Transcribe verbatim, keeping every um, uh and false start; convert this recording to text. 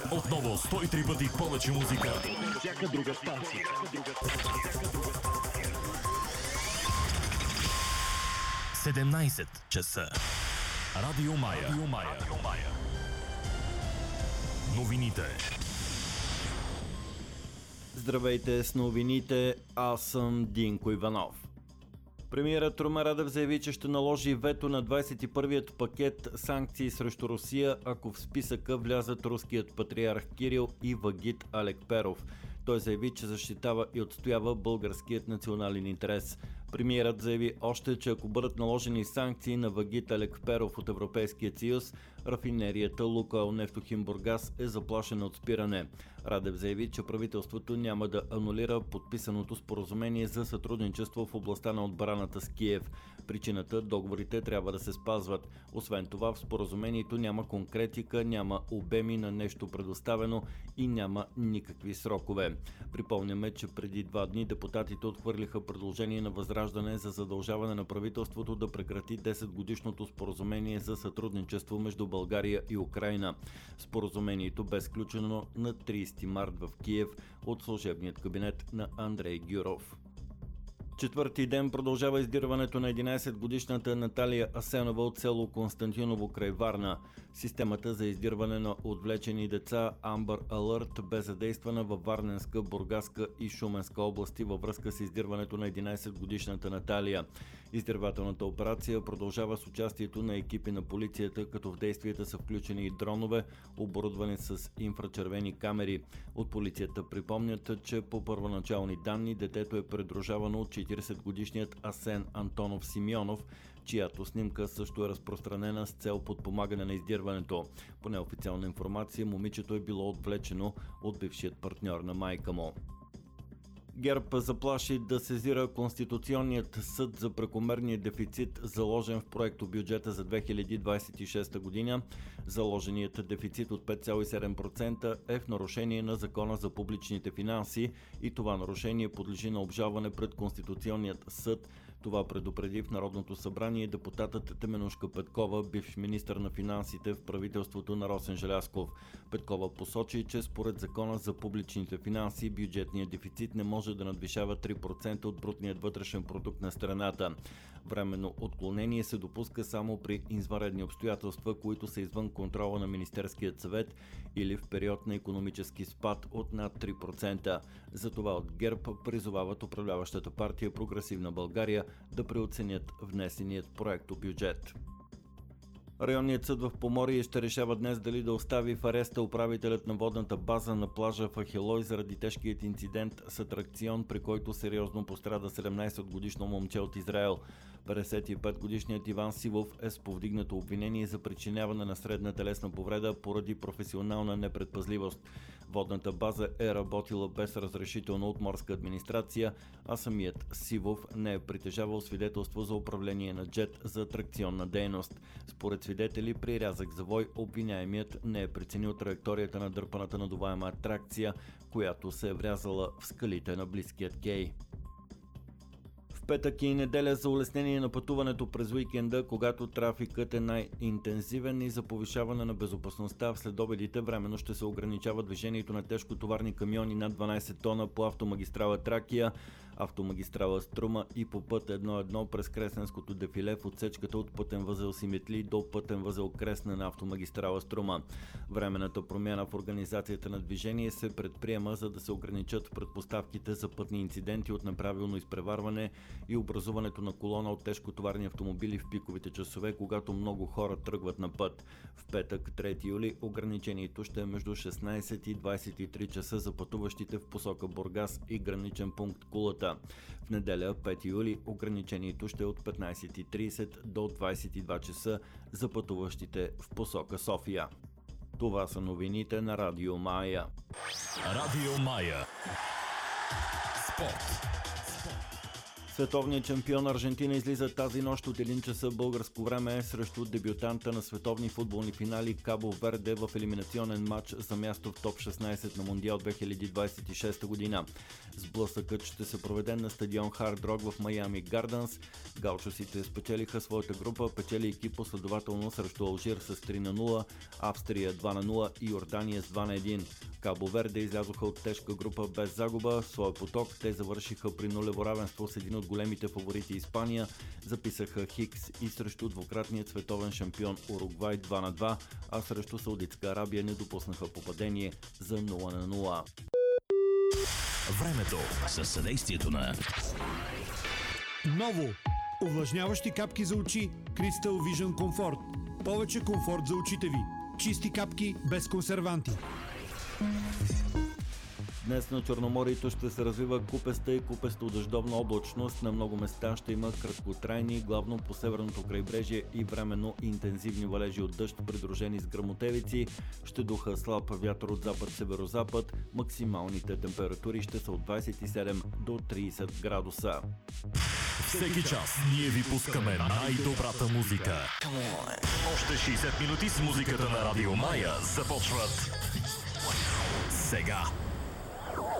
Отново сто и три пъти повече музика. Всяка друга станция. седемнайсет часа. Радио Мая. Радио Мая. Радио Мая. Новините. Здравейте с новините, аз съм Динко Иванов. Премиерът Румен Радев заяви, че ще наложи вето на двайсет и първият пакет санкции срещу Русия, ако в списъка влязат руският патриарх Кирил и Вагит Алекперов. Той заяви, че защитава и отстоява българският национален интерес. Премиерът заяви още, че ако бъдат наложени санкции на Вагит Алекперов от Европейския съюз, рафинерията Лукойл Нефтохим Бургас е заплашена от спиране. Радев заяви, че правителството няма да анулира подписаното споразумение за сътрудничество в областта на отбраната с Киев. Причината – договорите трябва да се спазват. Освен това, в споразумението няма конкретика, няма обеми на нещо предоставено и няма никакви срокове. Припомняме, че преди два дни депутатите отхвърлиха предложение на Възраждане за задължаване на правителството да прекрати десетгодишното споразумение за сътрудничество между България и Украйна. Споразумението бе сключено на трийсети март в Киев от служебният кабинет на Андрей Гюров. Четвърти ден продължава издирването на единайсетгодишната Наталия Асенова от село Константиново край Варна. Системата за издирване на отвлечени деца Amber Alert бе задействана във Варненска, Бургаска и Шуменска области във връзка с издирването на единайсетгодишната Наталия. Издирвателната операция продължава с участието на екипи на полицията, като в действията са включени и дронове, оборудвани с инфрачервени камери. От полицията припомнят, че по първоначални данни детето е придружавано от четирийсетгодишният Асен Антонов Симеонов, чиято снимка също е разпространена с цел подпомагане на издирването. По неофициална информация, момичето е било отвлечено от бившият партньор на майка му. ГЕРБ заплаши да сезира Конституционният съд за прекомерния дефицит, заложен в проекто бюджета за две хиляди двайсет и шеста година. Заложеният дефицит от пет цяло и седем процента е в нарушение на Закона за публичните финанси и това нарушение подлежи на обжалване пред Конституционният съд. Това предупреди в Народното събрание депутатът Теменужка Петкова, бивш министър на финансите в правителството на Росен Желязков. Петкова посочи, че според Закона за публичните финанси бюджетният дефицит не може да надвишава три процента от брутният вътрешен продукт на страната. Временно отклонение се допуска само при извънредни обстоятелства, които са извън контрола на Министерският съвет или в период на икономически спад от над три процента. Затова от ГЕРБ призовават управляващата партия Прогресивна България да преоценят внесеният проектобюджет. Районният съд в Поморие ще решава днес дали да остави в ареста управителят на водната база на плажа в Ахелой заради тежкият инцидент с атракцион, при който сериозно пострада седемнайсетгодишно момче от Израел. петдесет и петгодишният Иван Сивов е с повдигнато обвинение за причиняване на средна телесна повреда поради професионална непредпазливост. Водната база е работила без разрешително от морска администрация, а самият Сивов не е притежавал свидетелство за управление на джет за атракционна дейност. Според свидетели, при рязък завой обвиняемият не е преценил траекторията на дърпаната надуваема атракция, която се е врязала в скалите на близкият кей. В петък и неделя за улеснение на пътуването през уикенда, когато трафикът е най-интензивен и за повишаване на безопасността в следобедите, временно ще се ограничава движението на тежкотоварни камиони над дванайсет тона по автомагистрала Тракия, автомагистрала Струма и по път едно едно през Кресненското дефиле в отсечката от пътен възел Симетли до пътен възел Кресна на автомагистрала Струма. Временната промяна в организацията на движение се предприема, за да се ограничат предпоставките за пътни инциденти от неправилно изпреварване и образуването на колона от тежкотоварни автомобили в пиковите часове, когато много хора тръгват на път. В петък, трети юли, ограничението ще е между шестнайсет и двайсет и три часа за пътуващите в посока Бургас и граничен пункт Кулата. В неделя, пети юли, ограничението ще е от петнайсет и трийсет до двайсет и два часа за пътуващите в посока София. Това са новините на Радио Мая. Радио Мая. Спорт. Световният шампион Аржентина излиза тази нощ от един часа българско време срещу дебютанта на световни футболни финали Кабо Верде в елиминационен матч за място в топ шестнайсет на Мондиал две хиляди двайсет и шеста година. Сблъсъкът ще се проведе на стадион Хард Рок в Майами Гардънс. Гаучосите спечелиха своята група, печелийки последователно срещу Алжир с три на нула, Австрия два на нула и Йордания с два на едно. Кабо Верде излязоха от тежка група без загуба. В своя поток те завършиха при нулево равенство с един от големите фаворити Испания, записаха Хикс и срещу двукратният световен шампион Уругвай два на два, а срещу Саудитска Арабия не допуснаха попадение за нула на нула. Времето със съдействието на Ново! Увлажняващи капки за очи Crystal Vision Comfort. Повече комфорт за очите ви. Чисти капки без консерванти. Днес на Черноморието ще се развива купеста и купесто-дъждовна облачност. На много места ще има краткотрайни, главно по северното крайбрежие и временно интензивни валежи от дъжд, придружени с гръмотевици. Ще духа слаб вятър от запад-северозапад. Максималните температури ще са от двайсет и седем до трийсет градуса. Всеки час ние ви пускаме най-добрата музика. Още шейсет минути с музиката на Радио Мая започват сега.